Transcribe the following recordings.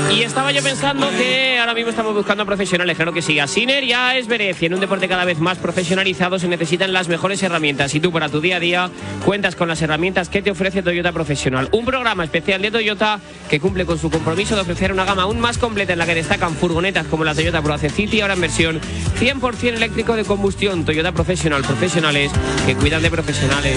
Y estaba yo pensando que ahora mismo estamos buscando profesionales, claro que sí, a Sinner y a Zverev. Y en un deporte cada vez más profesionalizado se necesitan las mejores herramientas. Y tú para tu día a día cuentas con las herramientas que te ofrece Toyota Profesional. Un programa especial de Toyota que cumple con su compromiso de ofrecer una gama aún más completa en la que destacan furgonetas como la Toyota Pro City, ahora en versión 100% eléctrico de combustión. Toyota Profesional, profesionales que cuidan de profesionales.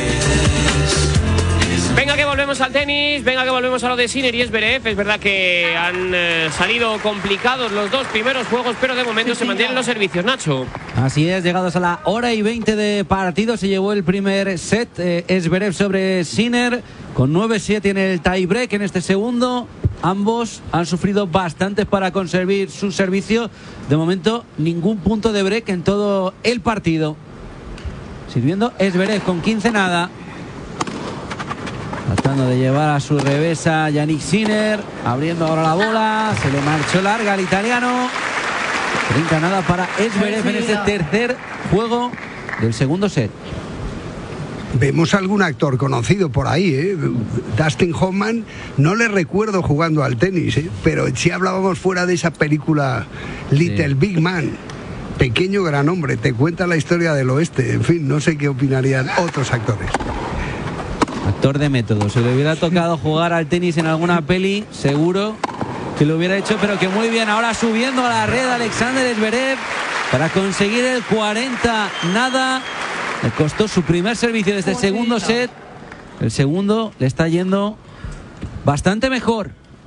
Venga que volvemos al tenis, venga que volvemos a lo de Sinner y Zverev. Es verdad que han salido complicados los dos primeros juegos, pero de momento se mantienen los servicios, Nacho. Así es, llegados a la hora y 20 de partido, se llevó el primer set, Zverev sobre Sinner, con 9-7 en el tiebreak en este segundo. Ambos han sufrido bastante para conseguir su servicio. De momento, ningún punto de break en todo el partido. Sirviendo Zverev con 15 nada. Tratando de llevar a su revés a Jannik Sinner. Abriendo ahora la bola. Se le marchó larga al italiano. 30 nada para Zverev en este tercer juego del segundo set. Vemos algún actor conocido por ahí, ¿eh? Dustin Hoffman, no le recuerdo jugando al tenis, ¿eh? Pero si hablábamos fuera de esa película Little Big Man, pequeño gran hombre, te cuenta la historia del oeste. En fin, no sé qué opinarían otros actores. Actor de método. Si le hubiera tocado jugar al tenis en alguna peli, seguro que lo hubiera hecho, pero que muy bien. Ahora subiendo a la red Alexander Zverev para conseguir el 40 nada. Le costó su primer servicio desde el segundo set. El segundo le está yendo bastante mejor.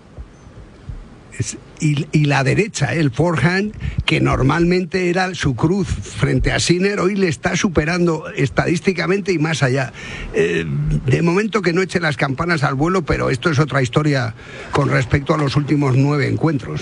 Y la derecha, el forehand, que normalmente era su cruz frente a Sinner, hoy le está superando estadísticamente y más allá. De momento que no eche las campanas al vuelo, pero esto es otra historia con respecto a los últimos 9 encuentros.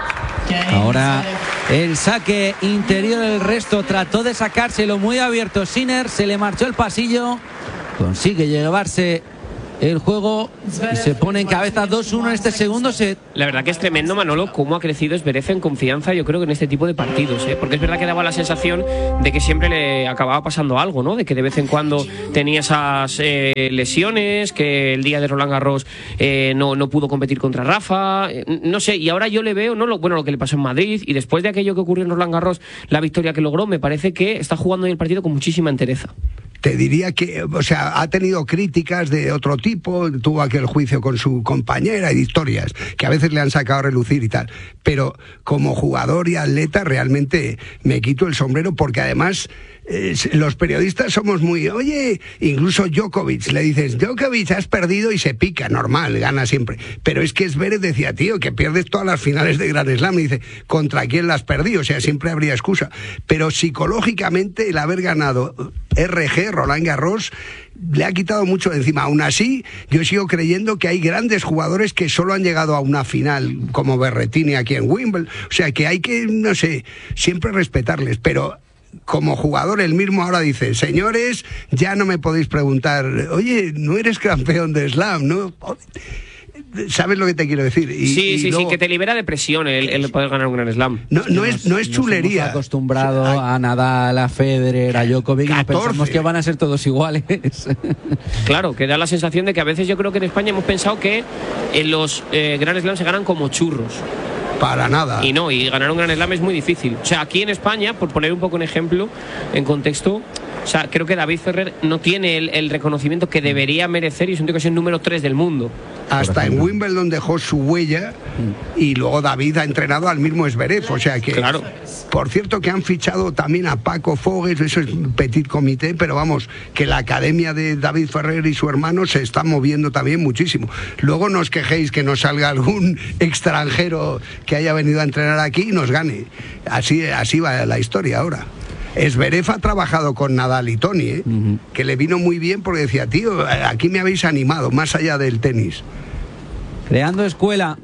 Ahora el saque interior del resto, trató de sacárselo muy abierto Sinner, se le marchó el pasillo, consigue llevarse el juego y se pone en cabeza 2-1 en este segundo set. La verdad que es tremendo, Manolo, cómo ha crecido Zverev en confianza, yo creo que en este tipo de partidos, ¿eh? Porque es verdad que daba la sensación de que siempre le acababa pasando algo, ¿no? De que de vez en cuando tenía esas lesiones, que el día de Roland Garros no pudo competir contra Rafa, no sé, y ahora yo le veo, lo que le pasó en Madrid, y después de aquello que ocurrió en Roland Garros, la victoria que logró, me parece que está jugando hoy el partido con muchísima entereza. Te diría que, o sea, ha tenido críticas de otro tipo, tuvo aquel juicio con su compañera y historias que a veces le han sacado a relucir y tal, pero como jugador y atleta realmente me quito el sombrero porque además los periodistas somos muy, oye, incluso Djokovic, le dices, Djokovic has perdido y se pica, normal, gana siempre, pero es que Zverev decía, tío, que pierdes todas las finales de Grand Slam, y dice, ¿contra quién las perdí? O sea, siempre habría excusa, pero psicológicamente el haber ganado Roland Garros le ha quitado mucho de encima. Aún así, yo sigo creyendo que hay grandes jugadores que solo han llegado a una final, como Berrettini aquí en Wimbledon, o sea, que hay que, no sé, siempre respetarles, pero como jugador él mismo ahora dice, señores, ya no me podéis preguntar, oye, no eres campeón de Slam, ¿no? ¿Sabes lo que te quiero decir? Sí, que te libera de presión el poder ganar un Grand Slam. No es chulería. Nos hemos acostumbrado a Nadal, a Federer, a Djokovic, y pensamos que van a ser todos iguales. Claro, que da la sensación de que a veces yo creo que en España hemos pensado que en los Grand Slam se ganan como churros. Para nada. Y ganar un Grand Slam es muy difícil. O sea, aquí en España, por poner un poco un ejemplo, en contexto, o sea, creo que David Ferrer no tiene el reconocimiento que debería merecer y es un tío que es el número 3 del mundo. Hasta en Wimbledon dejó su huella y luego David ha entrenado al mismo Zverev, o sea que... Claro. Por cierto que han fichado también a Paco Fogues, eso es un petit comité, pero vamos, que la academia de David Ferrer y su hermano se está moviendo también muchísimo. Luego no os quejéis que nos salga algún extranjero que haya venido a entrenar aquí y nos gane. Así va la historia ahora. Zverev ha trabajado con Nadal y Toni, que le vino muy bien porque decía, tío, aquí me habéis animado, más allá del tenis. Creando escuela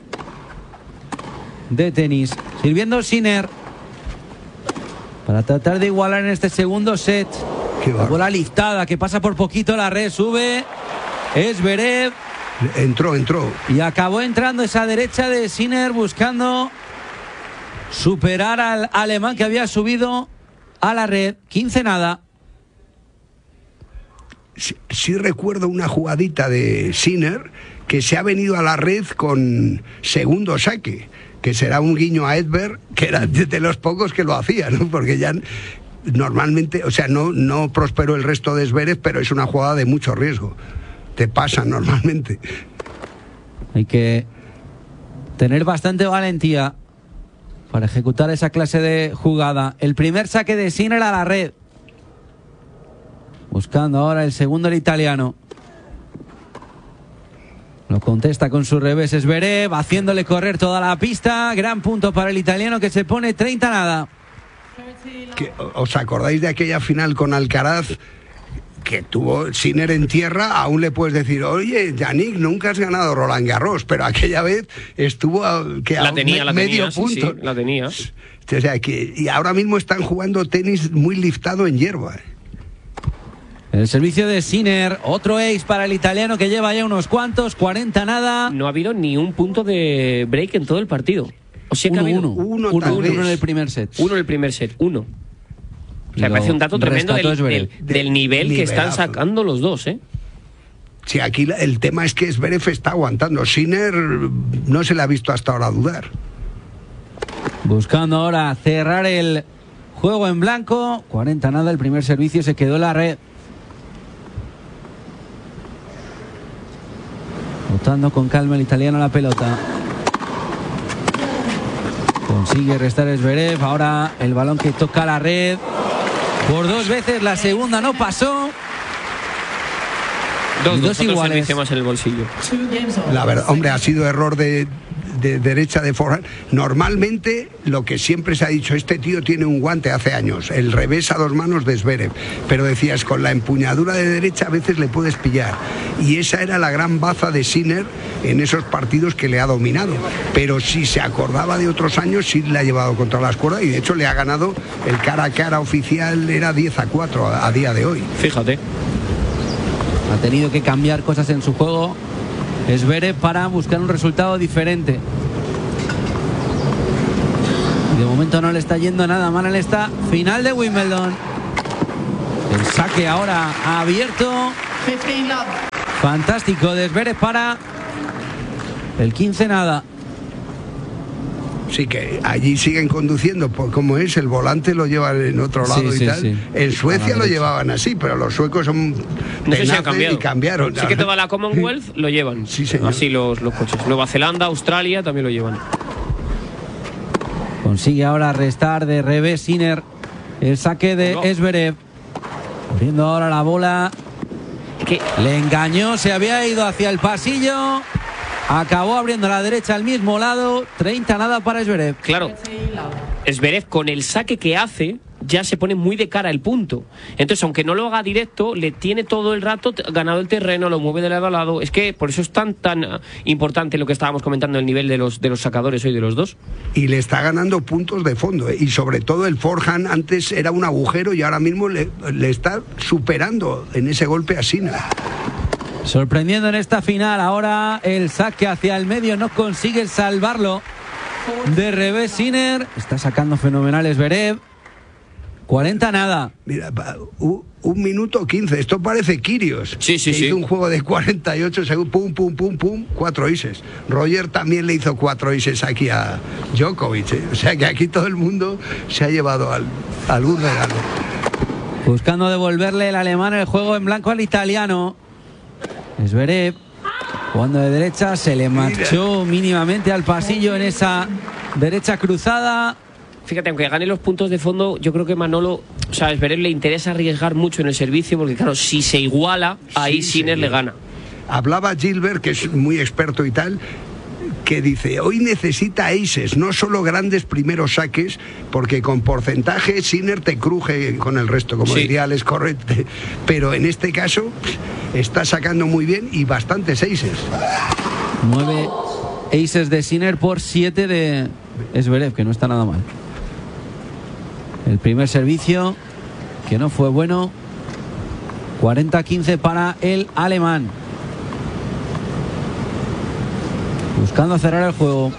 de tenis. Sirviendo Sinner para tratar de igualar en este segundo set. La bola liftada que pasa por poquito la red, sube Zverev. Entró. Y acabó entrando esa derecha de Sinner buscando superar al alemán que había subido a la red. 15 nada. Sí recuerdo una jugadita de Sinner que se ha venido a la red con segundo saque, que será un guiño a Edberg, que era de los pocos que lo hacía, ¿no? Porque ya normalmente, o sea, no prosperó el resto de Zverev, pero es una jugada de mucho riesgo. Te pasa normalmente. Hay que tener bastante valentía para ejecutar esa clase de jugada. El primer saque de Sinner a la red. Buscando ahora el segundo el italiano. Lo contesta con su revés Zverev, haciéndole correr toda la pista. Gran punto para el italiano, que se pone 30-nada. ¿Os acordáis de aquella final con Alcaraz que tuvo Sinner en tierra? Aún le puedes decir, oye, Yannick, nunca has ganado Roland Garros, pero aquella vez estuvo medio punto. Sí, la tenía. O sea, y ahora mismo están jugando tenis muy liftado en hierba. El servicio de Sinner, otro ace para el italiano, que lleva ya unos cuantos, 40-nada. No ha habido ni un punto de break en todo el partido. O sea que ha habido uno en el primer set. Uno en el primer set, uno. O sea, me parece un dato tremendo del nivel que están sacando los dos, ¿eh? Sí, aquí el tema es que Zverev está aguantando. Sinner no se le ha visto hasta ahora dudar. Buscando ahora cerrar el juego en blanco. 40-nada, el primer servicio se quedó en la red. Botando con calma el italiano la pelota. Consigue restar Zverev. Ahora el balón que toca la red. Por dos veces, la segunda no pasó. Dos iguales más en el bolsillo. La verdad, hombre, ha sido error de derecha de forehand. Normalmente lo que siempre se ha dicho, este tío tiene un guante hace años, el revés a dos manos de Zverev, pero decías, con la empuñadura de derecha a veces le puedes pillar, y esa era la gran baza de Sinner en esos partidos que le ha dominado, pero si se acordaba de otros años sí le ha llevado contra las cuerdas, y de hecho le ha ganado el cara a cara oficial, era 10-4 a día de hoy. Fíjate, ha tenido que cambiar cosas en su juego Zverev para buscar un resultado diferente. De momento no le está yendo nada mal en esta final de Wimbledon. El saque ahora abierto. Fantástico de Zverev para el 15-nada. Sí, que allí siguen conduciendo, como es, el volante lo llevan en otro lado y tal. Sí. En Suecia lo llevaban así, pero los suecos son no sé si han cambiado. Y cambiaron. Sí que toda la Commonwealth lo llevan. Sí, señor. Así los coches. Nueva Zelanda, Australia también lo llevan. Consigue ahora restar de revés Sinner el saque de Zverev. Abriendo ahora la bola. ¿Qué? Le engañó, se había ido hacia el pasillo. Acabó abriendo a la derecha al mismo lado. 30-nada para Zverev. Claro, Zverev con el saque que hace ya se pone muy de cara el punto. Entonces, aunque no lo haga directo, le tiene todo el rato ganado el terreno, lo mueve de lado a lado. Es que por eso es tan importante lo que estábamos comentando, el nivel de los sacadores hoy de los dos. Y le está ganando puntos de fondo, ¿eh? Y sobre todo el forehand antes era un agujero y ahora mismo le está superando en ese golpe a Sinner. Sorprendiendo en esta final. Ahora el saque hacia el medio, no consigue salvarlo. De revés Sinner. Está sacando fenomenal Zverev. 40-nada. Mira, 1 minuto 15. Esto parece Kyrgios. Sí. Hizo un juego de 48 segundos. Pum. 4 aces. Roger también le hizo 4 aces aquí a Djokovic, ¿eh? O sea que aquí todo el mundo se ha llevado algún regalo. Buscando devolverle el alemán el juego en blanco al italiano. Zverev jugando de derecha, se le marchó mínimamente al pasillo en esa derecha cruzada. Fíjate, aunque gane los puntos de fondo, yo creo que Manolo, o sea, a Zverev le interesa arriesgar mucho en el servicio, porque claro, si se iguala, ahí Sinner le gana. Hablaba Gilbert, que es muy experto y tal, que dice, hoy necesita aces, no solo grandes primeros saques, porque con porcentaje Sinner te cruje con el resto, como diría Alex Correte, pero en este caso está sacando muy bien y bastantes aces. 9 aces de Sinner por 7 de Zverev, que no está nada mal. El primer servicio, que no fue bueno. 40-15 para el alemán. Buscando cerrar el juego.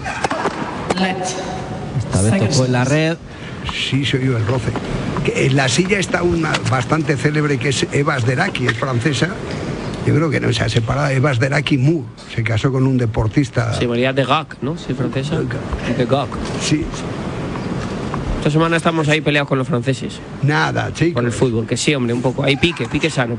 Esta vez tocó en la red. Sí, se oyó el roce. En la silla está una bastante célebre, que es Eva Sderaki, es francesa, Yo creo que no se ha separado. Eva Sderaki Moore se casó con un deportista. Sí, María de Gag, ¿no? Sí, francesa. De Gag. Sí. Esta semana estamos ahí peleados con los franceses. Nada, chicos. Con el fútbol, que sí, hombre, un poco. Ahí pique sano.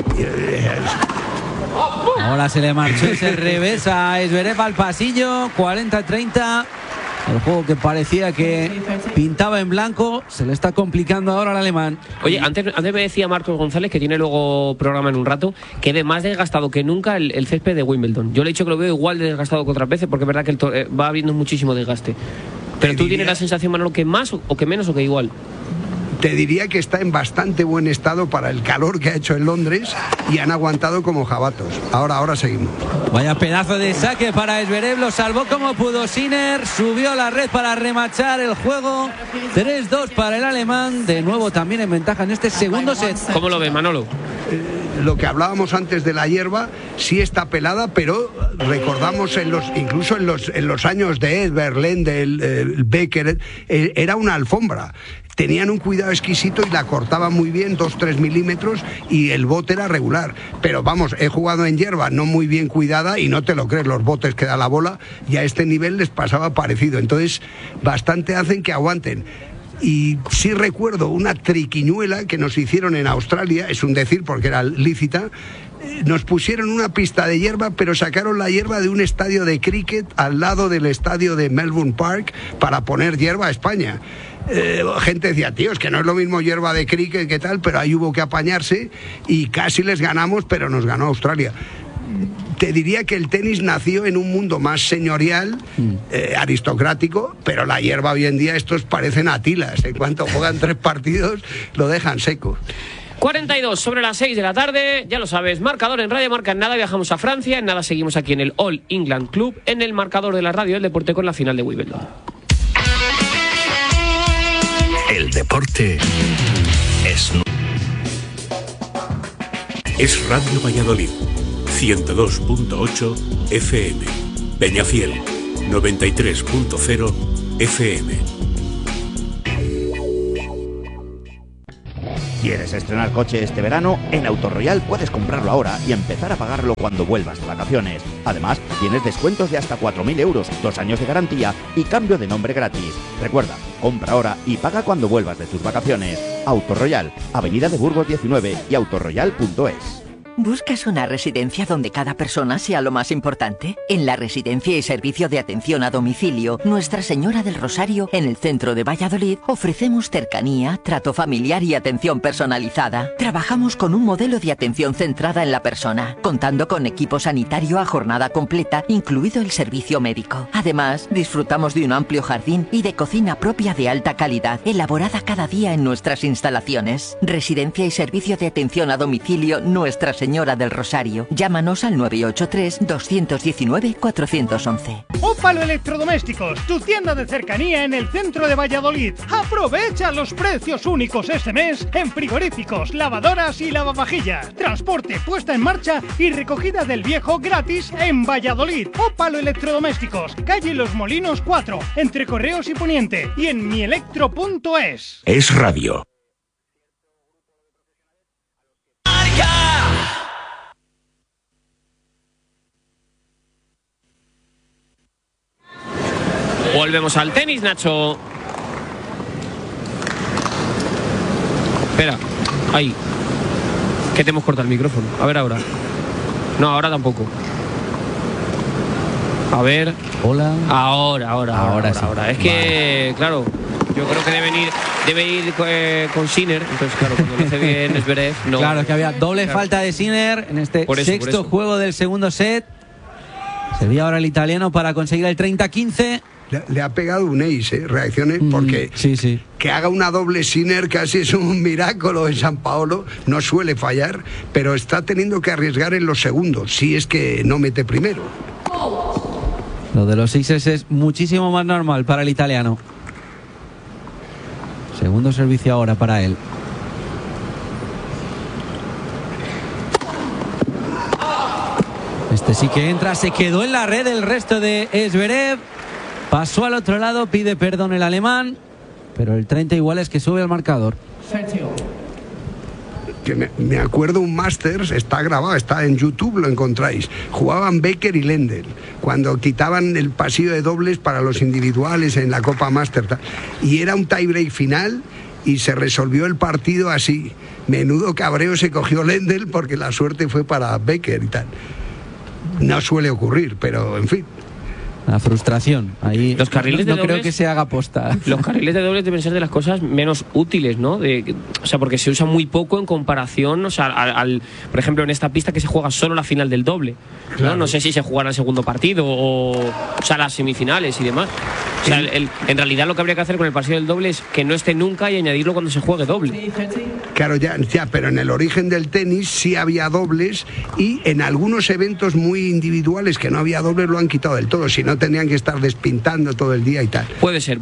Ahora se le marchó ese revés a Zverev al pasillo, 40-30. El juego que parecía que pintaba en blanco se le está complicando ahora al alemán. Oye, antes me decía Marcos González, que tiene luego programa en un rato, que ve más desgastado que nunca el césped de Wimbledon. Yo le he dicho que lo veo igual de desgastado que otras veces, porque es verdad que va habiendo muchísimo desgaste. Pero tú tienes la sensación, Manolo, que más o que menos o que igual. Te diría que está en bastante buen estado para el calor que ha hecho en Londres y han aguantado como jabatos. Ahora seguimos. Vaya pedazo de saque para Zverev, lo salvó como pudo Sinner, subió a la red para remachar el juego. 3-2 para el alemán, de nuevo también en ventaja en este segundo set. ¿Cómo lo ve, Manolo? Lo que hablábamos antes de la hierba sí está pelada, pero recordamos incluso en los años de Edberg, Lendl, Becker, era una alfombra. Tenían un cuidado exquisito y la cortaban muy bien, 2-3 milímetros, y el bote era regular. Pero vamos, he jugado en hierba no muy bien cuidada y no te lo crees, los botes que da la bola, y a este nivel les pasaba parecido. Entonces, bastante hacen que aguanten. Y sí recuerdo una triquiñuela que nos hicieron en Australia, es un decir porque era lícita. Nos pusieron una pista de hierba, pero sacaron la hierba de un estadio de cricket al lado del estadio de Melbourne Park para poner hierba a España. Gente decía, tío, es que no es lo mismo hierba de cricket que tal, pero ahí hubo que apañarse y casi les ganamos, pero nos ganó Australia. Te diría que el tenis nació en un mundo más señorial, aristocrático, pero la hierba hoy en día estos parecen atilas. En cuanto juegan 3 partidos, lo dejan seco. 42 sobre las 6 de la tarde, ya lo sabes, marcador en Radio Marca. En nada viajamos a Francia, en nada seguimos aquí en el All England Club, en el marcador de la radio del deporte con la final de Wimbledon. El deporte es Radio Valladolid, 102.8 FM, Peñafiel, 93.0 FM. ¿Quieres estrenar coche este verano? En Autoroyal puedes comprarlo ahora y empezar a pagarlo cuando vuelvas de vacaciones. Además, tienes descuentos de hasta 4.000 euros, 2 años de garantía y cambio de nombre gratis. Recuerda, compra ahora y paga cuando vuelvas de tus vacaciones. Autoroyal, Avenida de Burgos 19 y autoroyal.es. ¿Buscas una residencia donde cada persona sea lo más importante? En la Residencia y Servicio de Atención a Domicilio Nuestra Señora del Rosario, en el centro de Valladolid, ofrecemos cercanía, trato familiar y atención personalizada. Trabajamos con un modelo de atención centrada en la persona, contando con equipo sanitario a jornada completa, incluido el servicio médico. Además, disfrutamos de un amplio jardín y de cocina propia de alta calidad, elaborada cada día en nuestras instalaciones. Residencia y Servicio de Atención a Domicilio Nuestra Señora del Rosario. Llámanos al 983-219-411. Ópalo Electrodomésticos, tu tienda de cercanía en el centro de Valladolid. Aprovecha los precios únicos este mes en frigoríficos, lavadoras y lavavajillas. Transporte, puesta en marcha y recogida del viejo gratis en Valladolid. Ópalo Electrodomésticos, calle Los Molinos 4, entre Correos y Poniente, y en mielectro.es. Es radio. Volvemos al tenis, Nacho. Espera, ahí. Que te hemos cortado el micrófono. A ver ahora. No, ahora tampoco. A ver. Hola. Ahora sí. Es que, claro, yo creo que debe ir con Sinner. Entonces, claro, cuando lo hace bien Zverev, no. Claro, es que había doble falta de Sinner en este sexto juego del segundo set. Sería ahora el italiano para conseguir el 30-15. Le ha pegado un ace, reacciones, porque sí. Que haga una doble Sinner casi es un milagro en San Paolo, no suele fallar, pero está teniendo que arriesgar en los segundos, si es que no mete primero. Lo de los aces es muchísimo más normal para el italiano. Segundo servicio ahora para él. Este sí que entra, se quedó en la red el resto de Zverev. Pasó al otro lado, pide perdón el alemán, pero el 30 igual es que sube al marcador. que me acuerdo un Masters, está grabado, está en YouTube, lo encontráis. Jugaban Becker y Lendl, cuando quitaban el pasillo de dobles para los individuales en la Copa Masters. Y era un tiebreak final y se resolvió el partido así. Menudo cabreo se cogió Lendl porque la suerte fue para Becker y tal. No suele ocurrir, pero en fin. La frustración. Ahí los carriles de no dobles, creo que se haga posta. Los carriles de dobles deben ser de las cosas menos útiles, ¿no? O sea, porque se usa muy poco en comparación, o sea, por ejemplo, en esta pista que se juega solo la final del doble. Claro. No sé si se jugará el segundo partido o sea, las semifinales y demás. O sea, en realidad lo que habría que hacer con el pasillo del doble es que no esté nunca y añadirlo cuando se juegue doble. Claro, ya, pero en el origen del tenis sí había dobles y en algunos eventos muy individuales que no había dobles lo han quitado del todo, si no tenían que estar despintando todo el día y tal. Puede ser.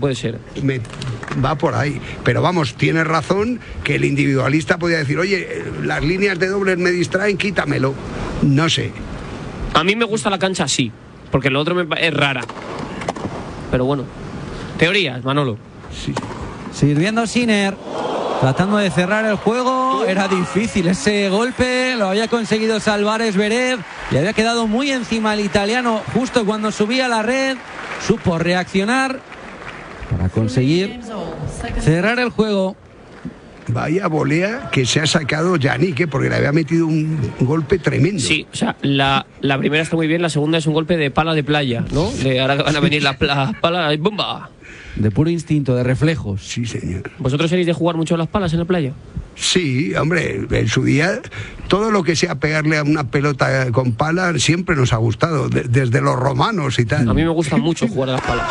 Va por ahí. Pero vamos, tienes razón que el individualista podía decir, oye, las líneas de dobles me distraen, quítamelo. No sé. A mí me gusta la cancha así, porque lo otro es rara. Pero bueno, teorías, Manolo. Sí. Sirviendo Sinner, tratando de cerrar el juego. Era difícil ese golpe, lo había conseguido salvar Zverev. Le había quedado muy encima el italiano justo cuando subía a la red. Supo reaccionar para conseguir cerrar el juego. Vaya volea que se ha sacado Yannick, porque le había metido un golpe tremendo. Sí, o sea, la primera está muy bien, la segunda es un golpe de pala de playa, ¿no? Ahora van a venir las palas y ¡bomba! De puro instinto, de reflejos. Sí, señor. ¿Vosotros seréis de jugar mucho a las palas en la playa? Sí, hombre, en su día todo lo que sea pegarle a una pelota con pala siempre nos ha gustado, desde los romanos y tal. A mí me gusta mucho jugar a las palas.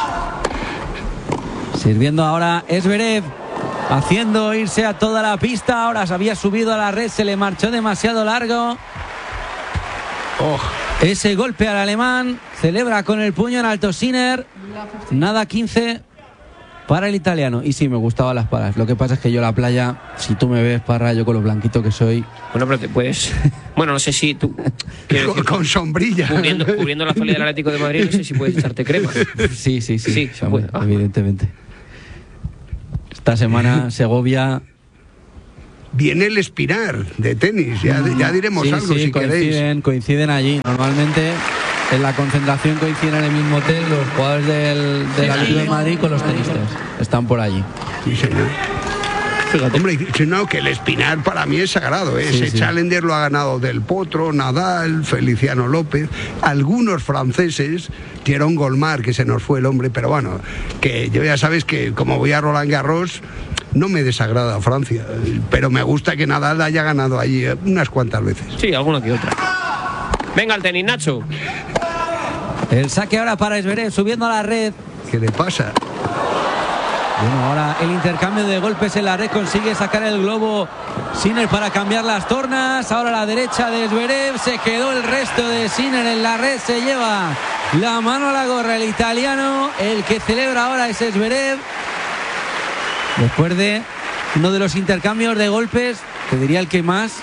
Sirviendo ahora Zverev, haciendo irse a toda la pista. Ahora se había subido a la red, se le marchó demasiado largo. Ese golpe al alemán. Celebra con el puño en alto Sinner. Nada 15 para el italiano. Y sí, me gustaban las palas. Lo que pasa es que yo la playa, si tú me ves, Parra, yo con lo blanquito que soy. Bueno, pero te puedes. Bueno, no sé si tú. Con sombrilla. Cubriendo la actualidad del Atlético de Madrid, no sé si puedes echarte crema. Sí. Sí, se puede. Evidentemente. Esta semana Segovia. Viene el Espinar de tenis, ya diremos algo si queréis. Coinciden allí. Normalmente en la concentración coinciden en el mismo hotel los jugadores del Atlético de Madrid con los tenistas. Están por allí. Sí, señor. Fíjate. Hombre, no, que el Espinar para mí es sagrado, ¿eh? Ese Challenger lo ha ganado Del Potro, Nadal, Feliciano López, algunos franceses, Thierry Golmar, que se nos fue el hombre, pero bueno, que yo ya sabes que como voy a Roland Garros, no me desagrada Francia, pero me gusta que Nadal haya ganado allí unas cuantas veces. Sí, alguna que otra. Venga el tenis, Nacho. El saque ahora para Zverev, subiendo a la red. ¿Qué le pasa? Bueno, ahora el intercambio de golpes en la red, consigue sacar el globo Sinner para cambiar las tornas. Ahora a la derecha de Zverev, se quedó el resto de Sinner en la red, se lleva la mano a la gorra el italiano. El que celebra ahora es Zverev. Después de uno de los intercambios de golpes, te diría el que más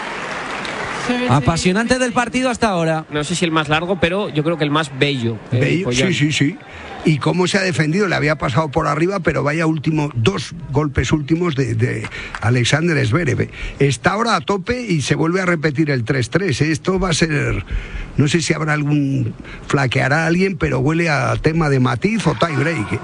apasionante del partido hasta ahora. No sé si el más largo, pero yo creo que el más bello. Sí. Y cómo se ha defendido, le había pasado por arriba, pero vaya dos golpes últimos de Alexander Zverev. Está ahora a tope y se vuelve a repetir el 3-3. Esto va a ser, no sé si habrá flaqueará a alguien, pero huele a tema de matiz o tie break.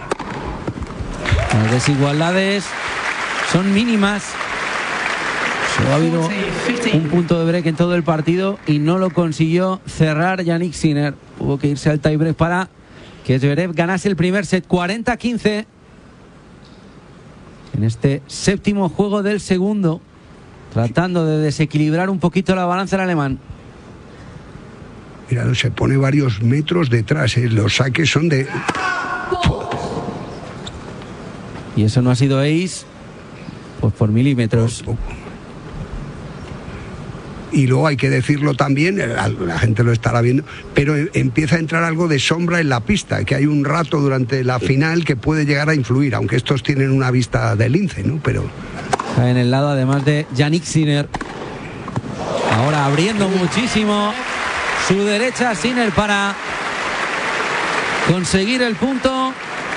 Las desigualdades son mínimas. Solo ha habido un punto de break en todo el partido y no lo consiguió cerrar Yannick Sinner. Hubo que irse al tiebreak para que Zverev ganase el primer set 40-15 en este séptimo juego del segundo, tratando de desequilibrar un poquito la balanza el alemán. Mira, se pone varios metros detrás, los saques son de... Y eso no ha sido ace, pues por milímetros. Y luego hay que decirlo también, la gente lo estará viendo, pero empieza a entrar algo de sombra en la pista, que hay un rato durante la final que puede llegar a influir, aunque estos tienen una vista de lince, ¿no? Pero en el lado además de Yannick Sinner. Ahora abriendo muchísimo su derecha Sinner para conseguir el punto.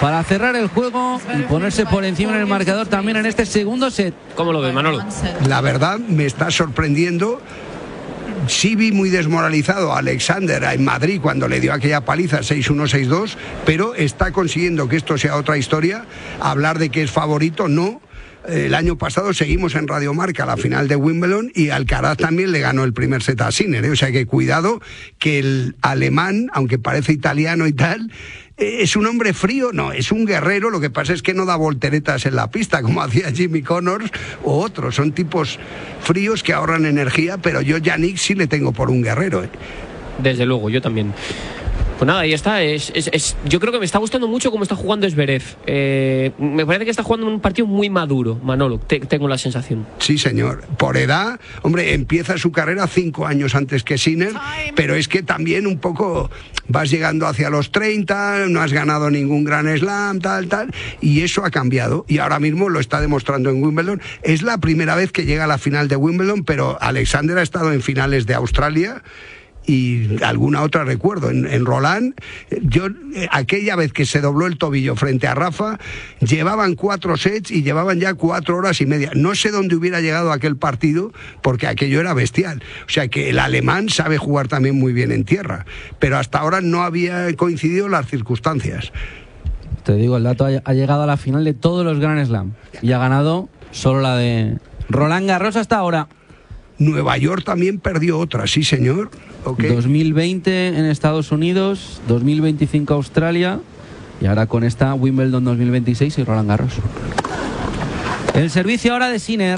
para cerrar el juego y ponerse por encima en el marcador también en este segundo set. ¿Cómo lo ves, Manolo? La verdad me está sorprendiendo. Sí vi muy desmoralizado a Alexander en Madrid cuando le dio aquella paliza 6-1, 6-2, pero está consiguiendo que esto sea otra historia. Hablar de que es favorito, no. El año pasado seguimos en Radio Marca la final de Wimbledon y Alcaraz también le ganó el primer set a Sinner, ¿eh? O sea que cuidado, que el alemán, aunque parece italiano y tal, ¿es un hombre frío? No, es un guerrero. Lo que pasa es que no da volteretas en la pista como hacía Jimmy Connors o otros. Son tipos fríos que ahorran energía, pero yo Yannick sí le tengo por un guerrero, ¿eh? Desde luego, yo también. Pues nada, ahí está. Yo creo que me está gustando mucho cómo está jugando Zverev. Me parece que está jugando un partido muy maduro, Manolo. Tengo la sensación. Sí, señor. Por edad, hombre, empieza su carrera 5 años antes que Sinner, pero es que también un poco vas llegando hacia los 30, no has ganado ningún Grand Slam, tal, y eso ha cambiado. Y ahora mismo lo está demostrando en Wimbledon. Es la primera vez que llega a la final de Wimbledon, pero Alexander ha estado en finales de Australia y alguna otra recuerdo en Roland. Yo aquella vez que se dobló el tobillo frente a Rafa, llevaban 4 sets y llevaban ya 4 horas y media. No sé dónde hubiera llegado aquel partido porque aquello era bestial. O sea que el alemán sabe jugar también muy bien en tierra, pero hasta ahora no había coincidido las circunstancias. Te digo, el dato ha llegado a la final de todos los Grand Slam y ha ganado solo la de Roland Garros hasta ahora. Nueva York también perdió otra, sí señor. Okay. 2020 en Estados Unidos, 2025 Australia y ahora con esta Wimbledon 2026 y Roland Garros. El servicio ahora de Sinner.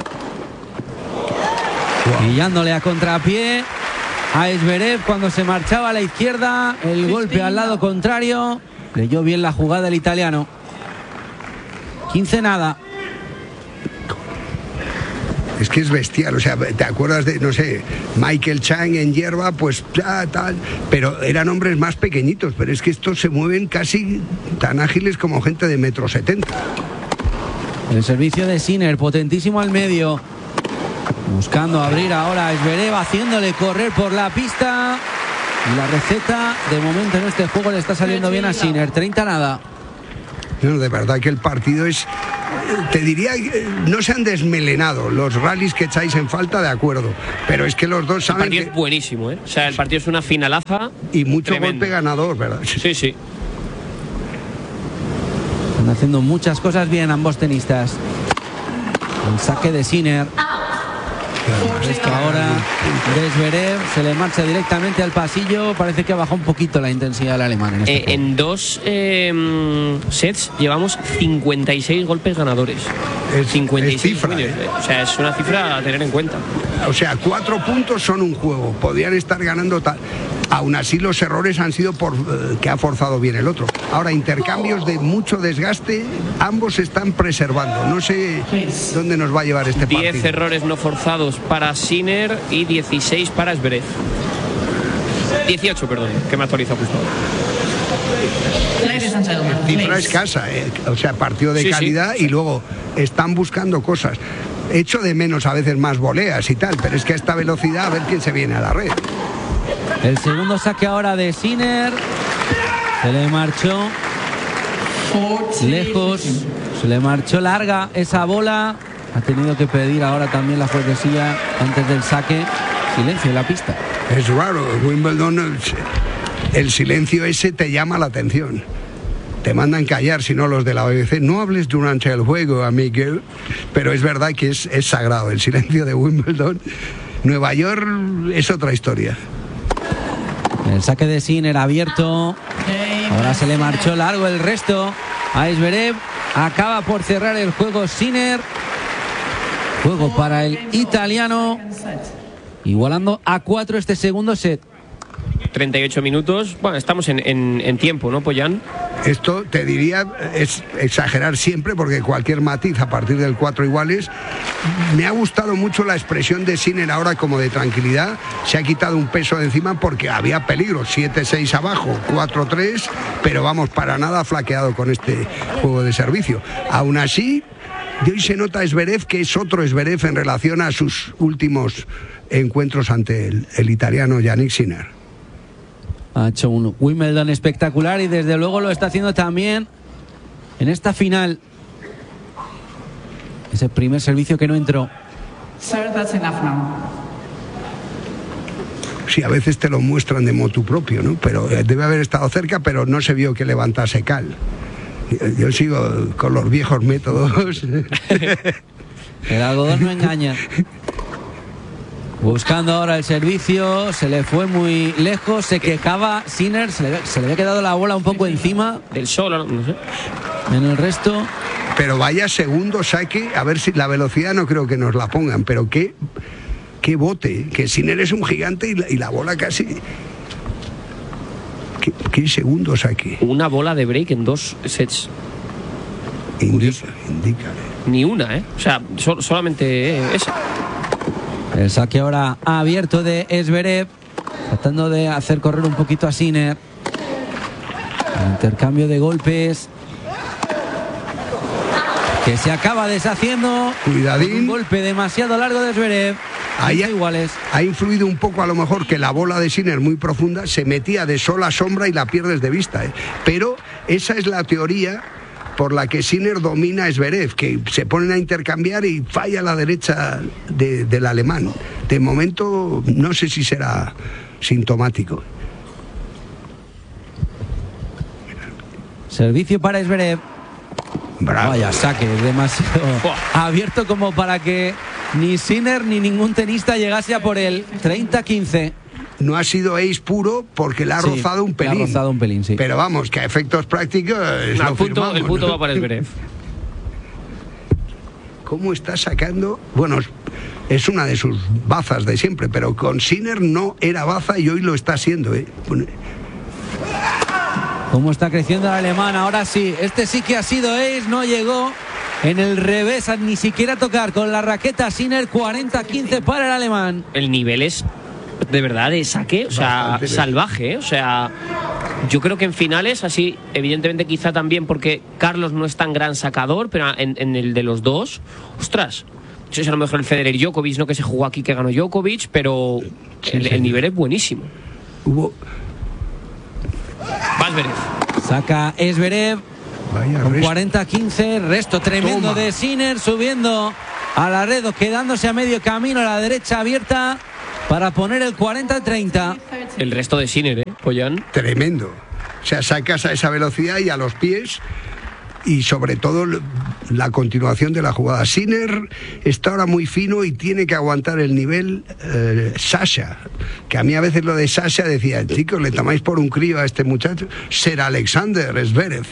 Pillándole a contrapié a Zverev cuando se marchaba a la izquierda. El golpe al lado contrario. Leyó bien la jugada el italiano. 15-0. Es que es bestial, o sea, ¿te acuerdas de, no sé, Michael Chang en hierba? Pues ya, tal, pero eran hombres más pequeñitos, pero es que estos se mueven casi tan ágiles como gente de 1,70 m. El servicio de Sinner, potentísimo al medio. Buscando abrir ahora a Zverev, haciéndole correr por la pista. Y la receta, de momento en este juego, le está saliendo bien a Sinner. 30-0. No, de verdad que el partido es... Te diría, no se han desmelenado los rallies que echáis en falta, de acuerdo, pero es que los dos saben que... El partido es buenísimo, ¿eh? O sea, el partido es una finalaza. Y mucho tremendo. Golpe ganador, ¿verdad? Sí, sí. Están haciendo muchas cosas bien ambos tenistas. El saque de Sinner. Es que ahora Zverev se le marcha directamente al pasillo. Parece que bajó un poquito la intensidad del alemán. En 2 sets llevamos 56 golpes ganadores. 56 cifra, O sea, es una cifra a tener en cuenta. O sea, 4 puntos son un juego. Podrían estar ganando tal. Aún así los errores han sido por que ha forzado bien el otro. Ahora, intercambios de mucho desgaste, ambos se están preservando. No sé dónde nos va a llevar este partido. 10 errores no forzados para Sinner y 16 para Zverev. 18, perdón, que me actualiza justo ahora. Cifra escasa, o sea, partido de calidad y luego están buscando cosas. Echo de menos a veces más voleas y tal, pero es que a esta velocidad a ver quién se viene a la red. El segundo saque ahora de Sinner. Se le marchó lejos, se le marchó larga esa bola. Ha tenido que pedir ahora también la juezesía antes del saque. Silencio en la pista. Es raro, Wimbledon, el silencio ese te llama la atención. Te mandan callar, si no los de la BBC. No hables durante el juego, amigo. Pero es verdad que es sagrado el silencio de Wimbledon. Nueva York es otra historia. El saque de Sinner abierto. Ahora se le marchó largo el resto a Zverev. Acaba por cerrar el juego Sinner. Juego para el italiano. Igualando a 4 este segundo set. 38 minutos. Bueno, estamos en tiempo, ¿no, Pollán? Esto, te diría, es exagerar siempre, porque cualquier matiz a partir del 4 iguales. Me ha gustado mucho la expresión de Sinner ahora, como de tranquilidad. Se ha quitado un peso de encima porque había peligro. 7-6 abajo, 4-3, pero vamos, para nada flaqueado con este juego de servicio. Aún así, de hoy se nota Zverev, que es otro Zverev en relación a sus últimos encuentros ante el italiano Yannick Sinner. Ha hecho un Wimbledon espectacular y desde luego lo está haciendo también en esta final. Ese primer servicio que no entró. Sir, that's enough now. Sí, a veces te lo muestran de motu propio, ¿no? Pero debe haber estado cerca, pero no se vio que levantase cal. Yo sigo con los viejos métodos. El algodón no engaña. Buscando ahora el servicio, se le fue muy lejos, se quejaba Sinner, se le había quedado la bola un poco encima del solo, no sé. En el resto. Pero vaya segundo saque, a ver si la velocidad no creo que nos la pongan, pero qué bote, que Sinner es un gigante y la bola casi... ¿Qué segundo saque? Una bola de break en 2 sets. Indica. Ni una, ¿eh? O sea, solamente esa. El saque ahora abierto de Zverev, tratando de hacer correr un poquito a Sinner. El intercambio de golpes que se acaba deshaciendo. Cuidadín. Un golpe demasiado largo de Zverev. Ahí iguales. Ha influido un poco a lo mejor que la bola de Sinner muy profunda se metía de sol a sombra y la pierdes de vista, ¿eh? Pero esa es la teoría por la que Sinner domina a Zverev, que se ponen a intercambiar y falla a la derecha del alemán. De momento no sé si será sintomático. Servicio para Zverev. Bravo. Vaya saque, demasiado abierto como para que ni Sinner ni ningún tenista llegase a por él. 30-15. No ha sido ace puro porque le ha rozado un pelín. Le ha rozado un pelín, sí. Pero vamos, que a efectos prácticos no, el punto va para Zverev. ¿Cómo está sacando? Bueno, es una de sus bazas de siempre, pero con Sinner no era baza y hoy lo está siendo, ¿eh? ¿Cómo está creciendo el alemán? Ahora sí, este sí que ha sido ace, no llegó en el revés a ni siquiera tocar con la raqueta Sinner. 40-15 para el alemán. El nivel es de verdad de saque, o sea, bastante salvaje, ¿eh? O sea, yo creo que en finales, así, evidentemente quizá también porque Carlos no es tan gran sacador, pero en el de los dos, ostras, eso es a lo mejor el Federer Djokovic, no que se jugó aquí que ganó Djokovic, pero el nivel es buenísimo. Zverev. Saca Zverev con 40-15, resto tremendo. Toma. De Sinner subiendo a la red, quedándose a medio camino a la derecha abierta para poner el 40-30. El resto de Sinner, Pollán. Tremendo. O sea, sacas a esa velocidad y a los pies y sobre todo la continuación de la jugada. Sinner está ahora muy fino y tiene que aguantar el nivel Sasha, que a mí a veces lo de Sasha decía, chicos, le tomáis por un crío a este muchacho. Ser Alexander Zverev.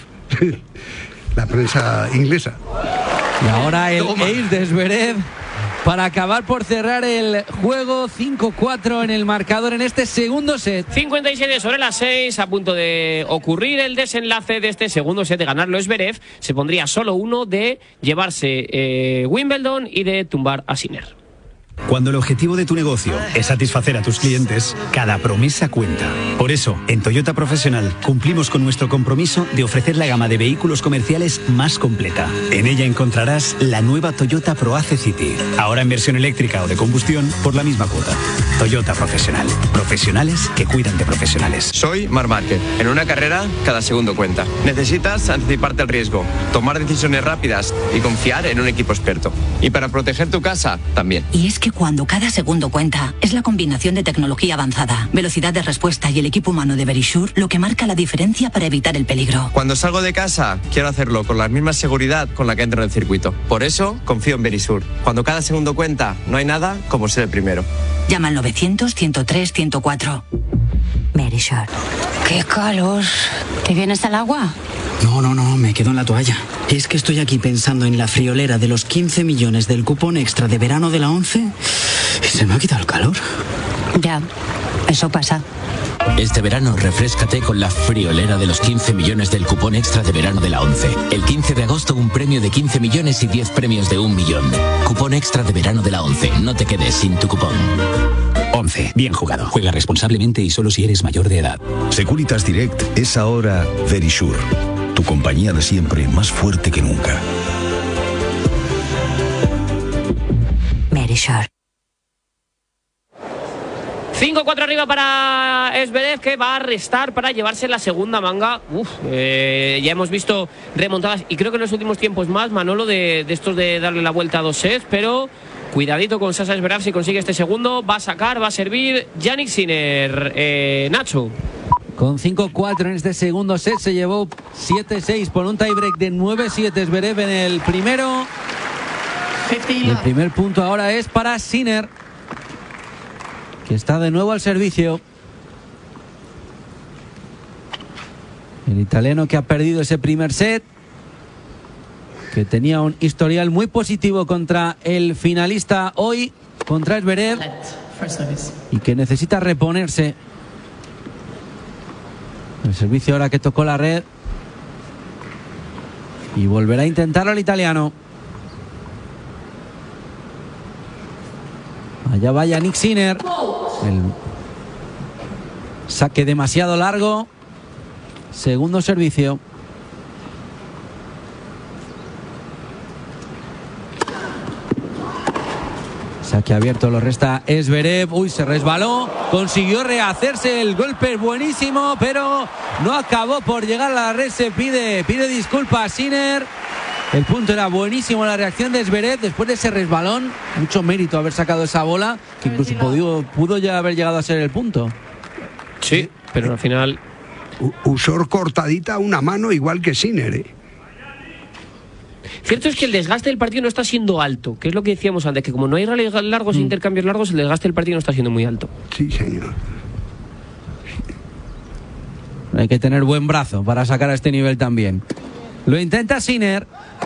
La prensa inglesa. Y ahora el ace de Zverev para acabar por cerrar el juego. 5-4 en el marcador en este segundo set. 57 sobre las 6, a punto de ocurrir el desenlace de este segundo set. De ganarlo Zverev, se pondría solo uno de llevarse Wimbledon y de tumbar a Sinner. Cuando el objetivo de tu negocio es satisfacer a tus clientes, cada promesa cuenta. Por eso, en Toyota Profesional cumplimos con nuestro compromiso de ofrecer la gama de vehículos comerciales más completa. En ella encontrarás la nueva Toyota ProAce City, ahora en versión eléctrica o de combustión por la misma cuota. Toyota Profesional. Profesionales que cuidan de profesionales. Soy Marc Márquez. En una carrera, cada segundo cuenta. Necesitas anticiparte al riesgo, tomar decisiones rápidas y confiar en un equipo experto. Y para proteger tu casa, también. Y es que cuando cada segundo cuenta, es la combinación de tecnología avanzada, velocidad de respuesta y el equipo humano de Verisure lo que marca la diferencia para evitar el peligro. Cuando salgo de casa, quiero hacerlo con la misma seguridad con la que entro en el circuito. Por eso, confío en Verisure. Cuando cada segundo cuenta, no hay nada como ser el primero. Llama al 900-103-104. Verisure. ¡Qué calor! ¿Te vienes al agua? No, me quedo en la toalla. Es que estoy aquí pensando en la friolera de los 15 millones del cupón extra de verano de la 11 y se me ha quitado el calor. Ya, eso pasa. Este verano refréscate con la friolera de los 15 millones del cupón extra de verano de la 11. El 15 de agosto un premio de 15 millones y 10 premios de 1 millón. Cupón extra de verano de la 11. No te quedes sin tu cupón. 11. Bien jugado. Juega responsablemente y solo si eres mayor de edad. Securitas Direct es ahora Verisure. Tu compañía de siempre, más fuerte que nunca. Verisure. 5-4 arriba para Zverev, que va a restar para llevarse la segunda manga. Ya hemos visto remontadas, y creo que en los últimos tiempos más, Manolo, de estos de darle la vuelta a 2 sets, pero cuidadito con Sasha Zverev si consigue este segundo. Va a sacar, va a servir Jannik Sinner. Nacho. Con 5-4 en este segundo set se llevó 7-6 por un tiebreak de 9-7 Zverev en el primero. El primer punto ahora es para Sinner, que está de nuevo al servicio. El italiano que ha perdido ese primer set, que tenía un historial muy positivo contra el finalista hoy, contra Zverev, y que necesita reponerse. El servicio ahora que tocó la red, y volverá a intentarlo el italiano. Allá va Jannik Sinner. El saque demasiado largo. Segundo servicio. Saque abierto, lo resta Zverev. Uy, se resbaló. Consiguió rehacerse. El golpe buenísimo, pero no acabó por llegar a la red. Se pide disculpas a Sinner. El punto era buenísimo, la reacción de Zverev después de ese resbalón. Mucho mérito haber sacado esa bola, que incluso pudo ya haber llegado a ser el punto. Sí, pero al final usó cortadita una mano igual que Sinner. Cierto es que el desgaste del partido no está siendo alto, que es lo que decíamos antes, que como no hay rallies largos, intercambios largos, el desgaste del partido no está siendo muy alto. Sí, señor. Hay que tener buen brazo para sacar a este nivel también. Lo intenta Sinner.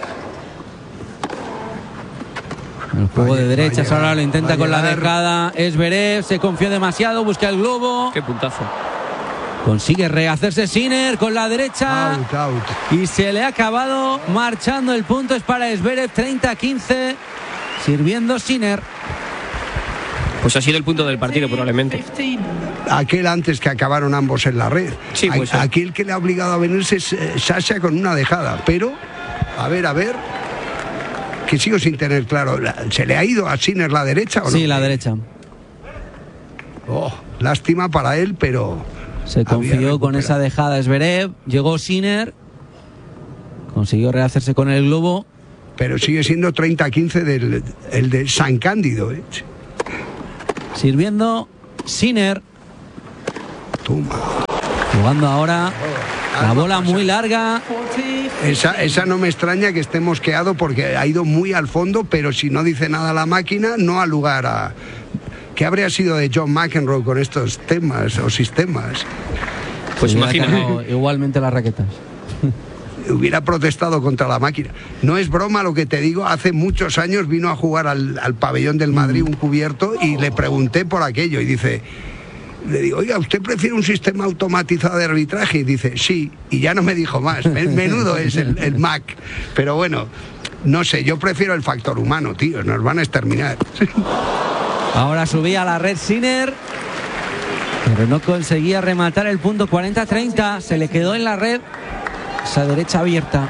El juego de derechas ahora lo intenta con la dejada. Zverev se confió demasiado, busca el globo. Qué puntazo. Consigue rehacerse Sinner con la derecha. Out. Y se le ha acabado marchando el punto. Es para Zverev, 30-15. Sirviendo Sinner. Pues ha sido el punto del partido probablemente. Aquel antes que acabaron ambos en la red. Sí, pues aquí el que le ha obligado a venirse es Sasha con una dejada. Pero, a ver, que sigo sin tener claro. ¿Se le ha ido a Sinner la derecha o no? Sí, la derecha. Lástima para él, pero se confió con esa dejada Zverev. Llegó Sinner. Consiguió rehacerse con el globo. Pero sigue siendo 30-15 el de San Cándido. Sirviendo Sinner. Toma. Jugando ahora la bola muy larga. Esa no me extraña que esté mosqueado porque ha ido muy al fondo, pero si no dice nada la máquina, no ha lugar a... ¿Qué habría sido de John McEnroe con estos temas o sistemas? Pues imagina. Igualmente las raquetas. Hubiera protestado contra la máquina. No es broma lo que te digo, hace muchos años vino a jugar al pabellón del Madrid un cubierto y le pregunté por aquello y le digo, oiga, ¿usted prefiere un sistema automatizado de arbitraje? Y dice, sí, y ya no me dijo más. Menudo es el Mac. Pero bueno, no sé, yo prefiero el factor humano, tío, nos van a exterminar. Ahora subía a la red Sinner, pero no conseguía rematar el punto. 40-30, se le quedó en la red esa derecha abierta.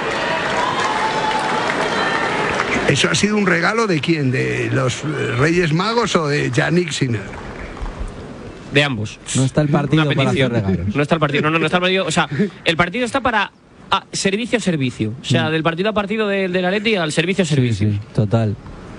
¿Eso ha sido un regalo de quién? ¿De los Reyes Magos o de Jannik Sinner? De ambos. No está el partido para hacer regalos. No está el partido, no está el partido. O sea, el partido está para servicio a servicio. O sea, del partido a partido del Atleti al servicio a servicio. Sí, total.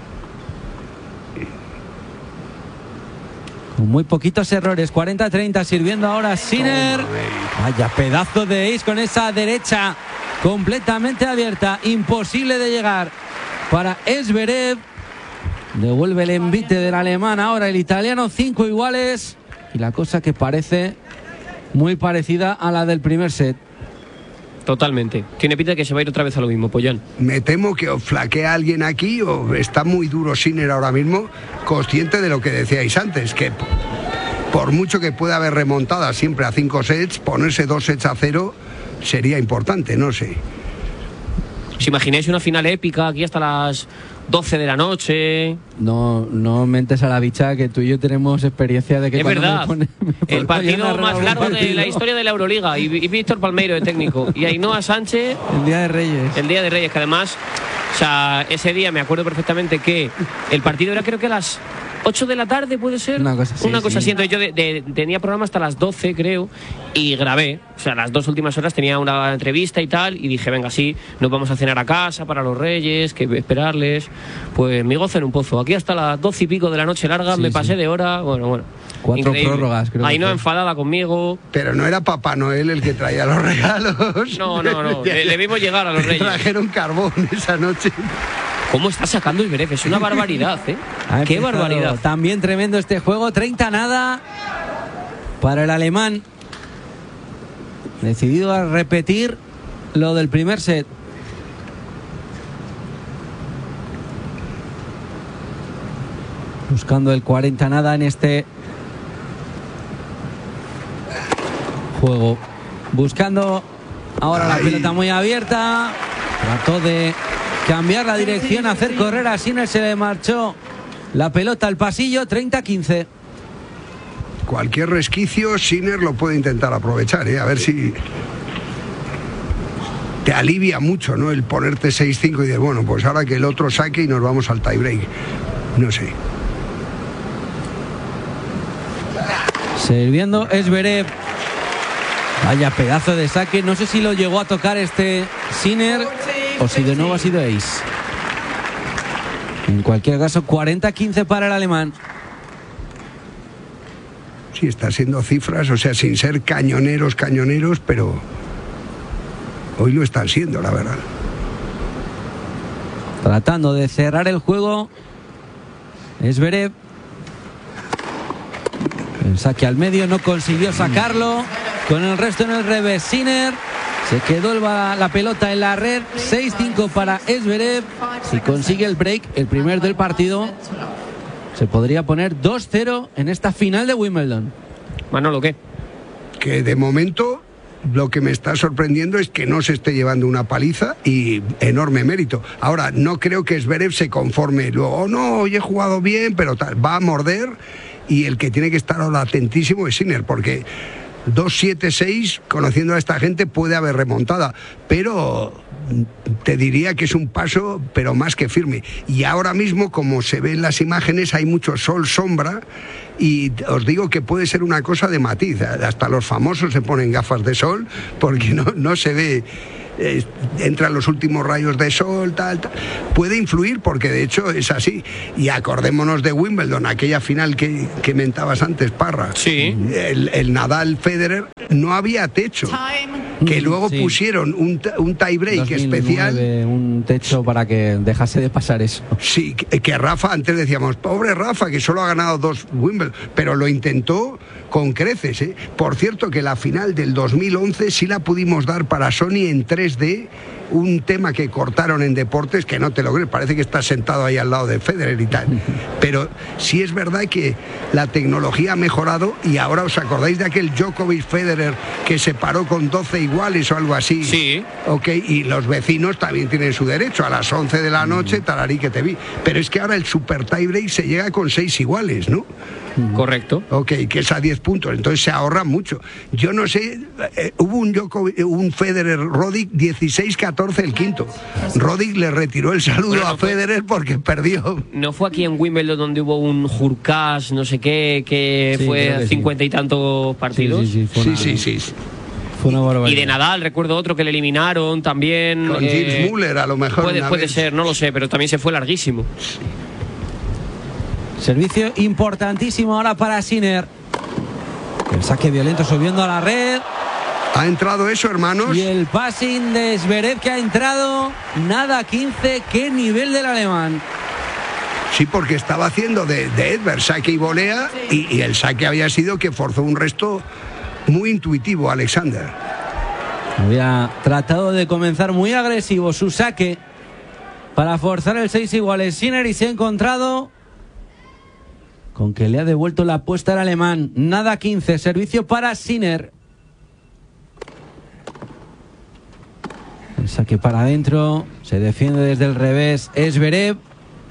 Con muy poquitos errores. 40-30, sirviendo ahora Sinner. Vaya pedazo de ace con esa derecha completamente abierta. Imposible de llegar para Zverev. Devuelve el envite del alemán ahora el italiano. 5 iguales. Y la cosa que parece muy parecida a la del primer set. Totalmente. Tiene pinta de que se va a ir otra vez a lo mismo, Pollán. Me temo que o flaquea alguien aquí o está muy duro Sinner ahora mismo, consciente de lo que decíais antes, que por mucho que pueda haber remontada siempre a 5 sets, ponerse 2 sets a 0 sería importante, no sé. ¿Os imagináis una final épica aquí hasta las 12 de la noche. No mentes a la bicha, que tú y yo tenemos experiencia de que es verdad, el partido más largo de la historia de la Euroliga, y Víctor Palmeiro de técnico, y Ainhoa Sánchez el Día de Reyes. El Día de Reyes, que además, o sea, ese día me acuerdo perfectamente que el partido era, creo que a las 8 de la tarde, ¿puede ser? Una cosa así. Entonces yo tenía programa hasta las 12, creo, y grabé. O sea, las 2 últimas horas tenía una entrevista y tal, y dije, venga, sí, nos vamos a cenar a casa para los Reyes, que esperarles. Pues me gozo en un pozo. Aquí hasta las 12 y pico de la noche larga, me pasé de hora. Bueno. 4 increíble. prórrogas, creo. Ainhoa enfadada conmigo. Pero no era Papá Noel el que traía los regalos. No. Le vimos llegar a los Reyes. Trajeron carbón esa noche. ¿Cómo está sacando Zverev? Es una barbaridad, ¿eh? ¡Qué barbaridad! También tremendo este juego. 30-0 para el alemán. Decidido a repetir lo del primer set. Buscando el 40-0 en este juego. Buscando ahora la pelota muy abierta. Trató de cambiar la dirección, hacer correr a Sinner, se le marchó la pelota al pasillo. 30-15. Cualquier resquicio Sinner lo puede intentar aprovechar, a ver si te alivia mucho, ¿no? El ponerte 6-5 y decir, bueno, pues ahora que el otro saque y nos vamos al tiebreak. No sé. Sirviendo Zverev. Vaya pedazo de saque. No sé si lo llegó a tocar Sinner o si de nuevo ha sido ace. En cualquier caso, 40-15 para el alemán. Sí, está siendo cifras, o sea, sin ser cañoneros, pero hoy lo están siendo, la verdad. Tratando de cerrar el juego Zverev. El saque al medio, no consiguió sacarlo. Con el resto en el revés, Sinner. Se quedó la pelota en la red. 6-5 para Zverev. Si consigue el break, el primer del partido, se podría poner 2-0 en esta final de Wimbledon. Manolo, ¿qué? Que de momento lo que me está sorprendiendo es que no se esté llevando una paliza, y enorme mérito. Ahora, no creo que Zverev se conforme luego, no, hoy he jugado bien, pero tal, va a morder, y el que tiene que estar ahora atentísimo es Sinner, porque 2-7-6, conociendo a esta gente, puede haber remontada, pero te diría que es un paso, pero más que firme. Y ahora mismo, como se ve en las imágenes, hay mucho sol-sombra, y os digo que puede ser una cosa de matiz. Hasta los famosos se ponen gafas de sol porque no se ve. Entran los últimos rayos de sol, tal. Puede influir, porque de hecho es así. Y acordémonos de Wimbledon, aquella final que mentabas antes, Parra. Sí. El Nadal-Federer, no había techo. Que luego pusieron un tie-break 2009, especial. Un techo para que dejase de pasar eso. Sí, que Rafa, antes decíamos, pobre Rafa, que solo ha ganado 2 Wimbledon, pero lo intentó con creces, ¿eh? Por cierto, que la final del 2011 sí la pudimos dar para Sony en 3D, un tema que cortaron en Deportes, que no te lo crees, parece que estás sentado ahí al lado de Federer y tal. Pero sí es verdad que la tecnología ha mejorado, y ahora os acordáis de aquel Djokovic-Federer que se paró con 12 iguales o algo así. Sí. Ok, y los vecinos también tienen su derecho, a las 11 de la noche, tararí que te vi. Pero es que ahora el super tiebreak se llega con 6 iguales, ¿no? Correcto. Ok, que es a 10 puntos, entonces se ahorra mucho. Yo no sé, hubo un Federer-Roddick 16-14 el quinto. Roddick le retiró el saludo a Federer porque perdió. ¿No fue aquí en Wimbledon donde hubo un Hurkacz, no sé qué, que Sí, fue creo a que 50 y tantos partidos? Sí. Fue una barbaridad. Y de Nadal, recuerdo otro que le eliminaron también. Con James Muller, a lo mejor. Puede ser, no lo sé, pero también se fue larguísimo. Servicio importantísimo ahora para Sinner. El saque violento subiendo a la red. ¿Ha entrado eso, hermanos? Y el passing de Zverev, que ha entrado. Nada 15. Qué nivel del alemán. Sí, porque estaba haciendo de Edberg saque y volea, y el saque había sido que forzó un resto muy intuitivo Alexander. Había tratado de comenzar muy agresivo su saque para forzar el 6 iguales Sinner, y se ha encontrado con que le ha devuelto la apuesta al alemán. Nada 15, servicio para Sinner. El saque para adentro, se defiende desde el revés Zverev.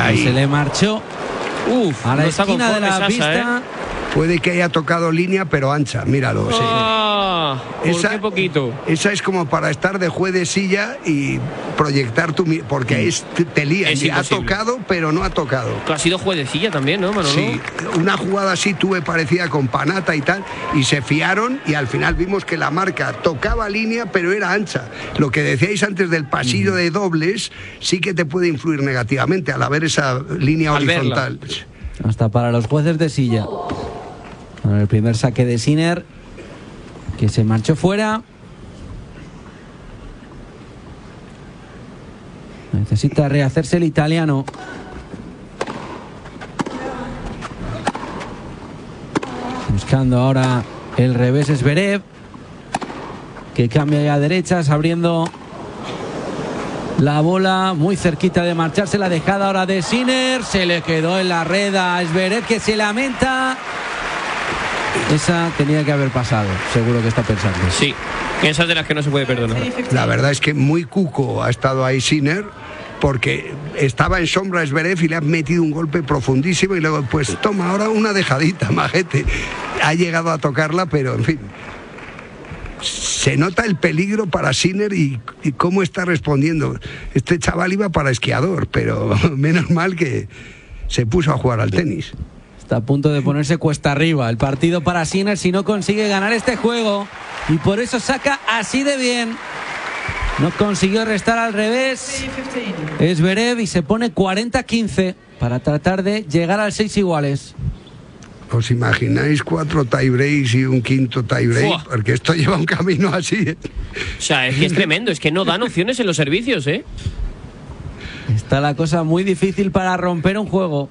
Ahí. Se le marchó a la no está esquina de conforme la Sasha, pista. Puede que haya tocado línea, pero ancha, míralo. Sí. ¿Por qué poquito? Esa es como para estar de juez de silla y proyectar porque te lías. Es Ha imposible. tocado, pero no ha tocado. Tú has sido juez de silla también, ¿no, Manolo? Sí, una jugada así tuve parecida con Panata y tal, y se fiaron y al final vimos que la marca tocaba línea, pero era ancha. Lo que decíais antes del pasillo de dobles sí que te puede influir negativamente al haber esa línea Al horizontal. verla. Hasta para los jueces de silla. Bueno, el primer saque de Sinner, que se marchó fuera. Necesita rehacerse el italiano. Buscando ahora el revés Zverev, que cambia ya a derechas, abriendo la bola muy cerquita de marcharse. La dejada ahora de Sinner. Se le quedó en la red a Zverev, que se lamenta. Esa tenía que haber pasado, seguro que está pensando. Sí, esa es de las que no se puede perdonar. La verdad es que muy cuco ha estado ahí Sinner, porque estaba en sombra Zverev y le han metido un golpe profundísimo y luego pues toma ahora una dejadita, majete. Ha llegado a tocarla, pero en fin. Se nota el peligro para Sinner y cómo está respondiendo. Este chaval iba para esquiador, pero menos mal que se puso a jugar al tenis. Está a punto de ponerse cuesta arriba el partido para Sinner si no consigue ganar este juego, y por eso saca así de bien. No consiguió restar al revés Zverev y se pone 40-15 para tratar de llegar al 6 iguales. ¿Os imagináis 4 tiebreaks y un quinto tiebreak? Porque esto lleva un camino así. O sea, es que es tremendo, es que no dan opciones en los servicios, ¿eh? Está la cosa muy difícil para romper un juego.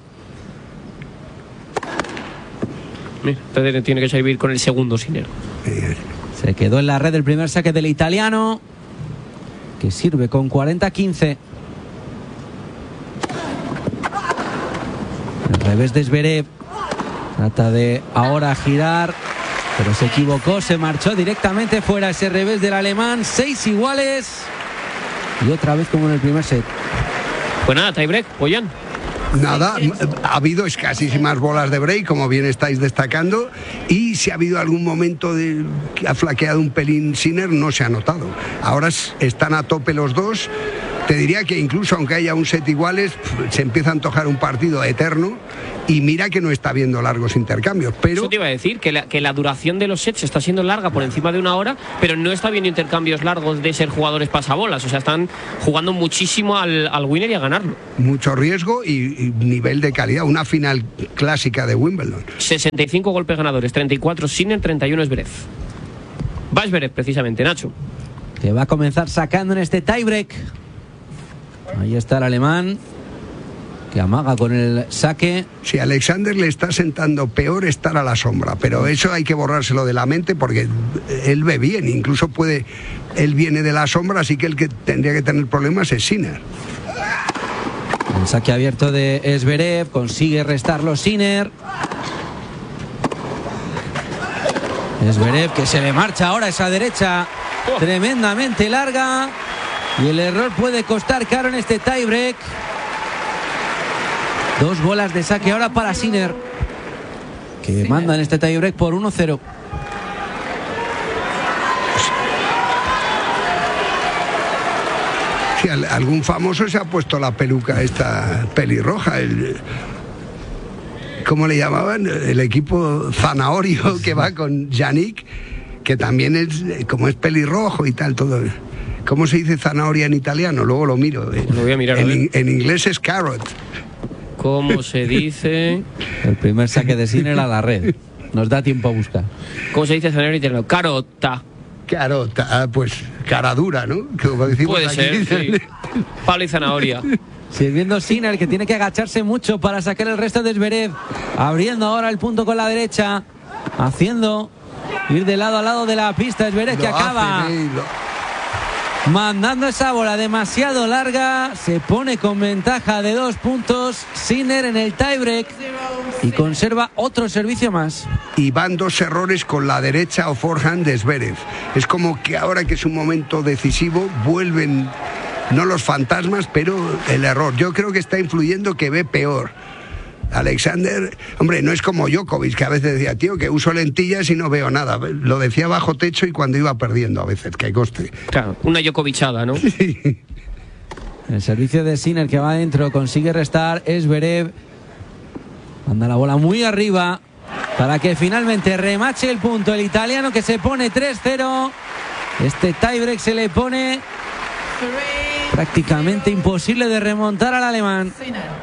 Entonces tiene que servir con el segundo Sinner. Se quedó en la red el primer saque del italiano, que sirve con 40-15. El revés de Zverev. Trata de ahora girar, pero se equivocó, se marchó directamente fuera ese revés del alemán. 6 iguales. Y otra vez como en el primer set. Pues nada, tiebreak, Ollán. Nada, ha habido escasísimas bolas de break, como bien estáis destacando, y si ha habido algún momento que ha flaqueado un pelín Sinner, no se ha notado. Ahora están a tope los dos. Te diría que incluso aunque haya un set iguales, se empieza a antojar un partido eterno, y mira que no está habiendo largos intercambios. Pero eso te iba a decir, que la duración de los sets está siendo larga por encima de una hora, pero no está viendo intercambios largos de ser jugadores pasabolas. O sea, están jugando muchísimo al winner y a ganarlo. Mucho riesgo y nivel de calidad. Una final clásica de Wimbledon. 65 golpes ganadores, 34 Sinner, 31 Zverev. Va Zverev, precisamente, Nacho. Que va a comenzar sacando en este tiebreak. Ahí está el alemán, que amaga con el saque. Si a Alexander le está sentando peor estar a la sombra, pero eso hay que borrárselo de la mente porque él ve bien, incluso él viene de la sombra, así que el que tendría que tener problemas es Sinner. El saque abierto de Zverev, consigue restarlo Sinner. Zverev, que se le marcha ahora esa derecha tremendamente larga, y el error puede costar caro en este tiebreak. 2 bolas de saque ahora para Sinner, que manda en este tiebreak por 1-0. Sí, algún famoso se ha puesto la peluca esta pelirroja, ¿cómo le llamaban? El equipo Zanahorio, que va con Yannick, que también es, como es pelirrojo y tal, todo. ¿Cómo se dice zanahoria en italiano? Luego lo miro. Lo voy a mirar. En inglés es carrot. ¿Cómo se dice? El primer saque de Sinner a la red. Nos da tiempo a buscar. ¿Cómo se dice zanahoria en italiano? Carota. Carota, pues cara dura, ¿no? Como decimos puede aquí. ser, sí. Palo y zanahoria. Sirviendo Sinner, que tiene que agacharse mucho para sacar el resto de Zverev. Abriendo ahora el punto con la derecha. Haciendo ir de lado a lado de la pista. Zverev, que acaba mandando esa bola demasiado larga. Se pone con ventaja de 2 puntos Sinner en el tiebreak y conserva otro servicio más. Y van 2 errores con la derecha o forehand de Zverev. Es como que ahora que es un momento decisivo vuelven no los fantasmas, pero el error. Yo creo que está influyendo que ve peor. Alexander, hombre, no es como Djokovic, que a veces decía, tío, que uso lentillas y no veo nada. Lo decía bajo techo y cuando iba perdiendo a veces, que coste. Claro, una Djokovicada, ¿no? Sí. El servicio de Sinner que va adentro, consigue restar Zverev. Manda la bola muy arriba para que finalmente remache el punto el italiano, que se pone 3-0. Este tiebreak se le pone prácticamente imposible de remontar al alemán,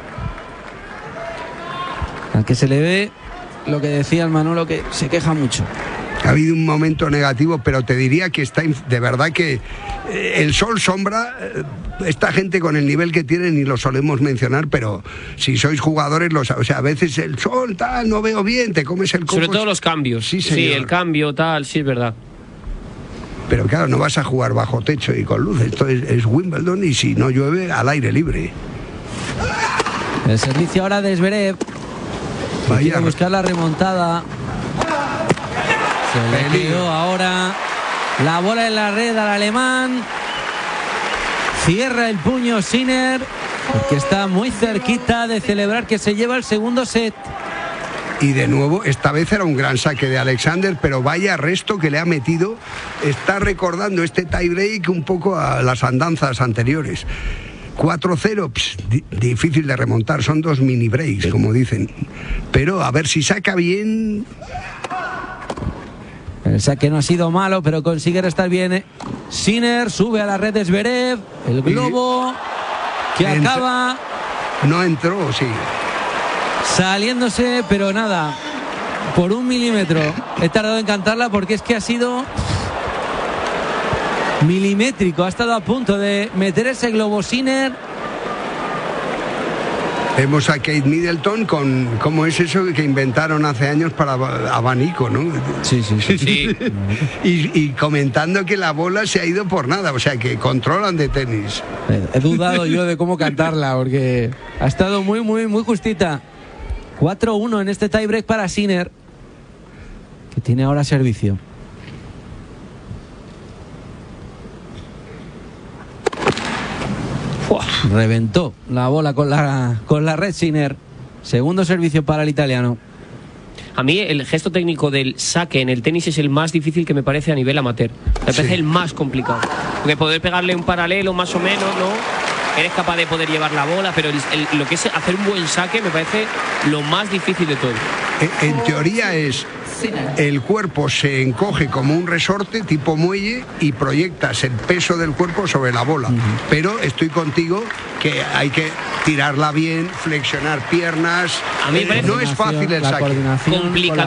al que se le ve lo que decía el Manolo, que se queja mucho. Ha habido un momento negativo, pero te diría que está de verdad que el sol sombra. Esta gente con el nivel que tiene ni lo solemos mencionar, pero si sois jugadores, o sea, a veces el sol tal, no veo bien, te comes el coco. Sobre todo los cambios. Sí, el cambio tal, sí es verdad. Pero claro, no vas a jugar bajo techo y con luz. Esto es Wimbledon y si no llueve, al aire libre. El servicio ahora de Zverev. Quiere buscar la remontada. Se le quedó ahora la bola en la red al alemán. Cierra el puño Sinner, porque está muy cerquita de celebrar que se lleva el segundo set. Y de nuevo, esta vez era un gran saque de Alexander, pero vaya resto que le ha metido. Está recordando este tiebreak un poco a las andanzas anteriores. 4-0, difícil de remontar, son 2 mini breaks, como dicen. Pero a ver si saca bien. El saque no ha sido malo, pero consigue restar bien. Sinner sube a la red de Zverev. El globo que acaba. No entró, sí. Saliéndose, pero nada. Por 1 milímetro. He tardado en cantarla porque es que ha sido milimétrico. Ha estado a punto de meter ese globo Sinner. Vemos a Kate Middleton con cómo es eso que inventaron hace años para abanico, ¿no? Sí. y comentando que la bola se ha ido por nada, o sea que controlan de tenis. He dudado yo de cómo cantarla porque ha estado muy justita. 4-1 en este tiebreak para Sinner, que tiene ahora servicio. Reventó la bola con la red Sinner. Segundo servicio para el italiano. A mí el gesto técnico del saque en el tenis es el más difícil que me parece a nivel amateur. Me parece el más complicado. Porque poder pegarle un paralelo más o menos, ¿no? Eres capaz de poder llevar la bola, pero lo que es hacer un buen saque me parece lo más difícil de todo. En teoría es el cuerpo se encoge como un resorte tipo muelle y proyectas el peso del cuerpo sobre la bola. Pero estoy contigo que hay que tirarla bien, flexionar piernas. A mí me parece no es fácil el saque. complicado.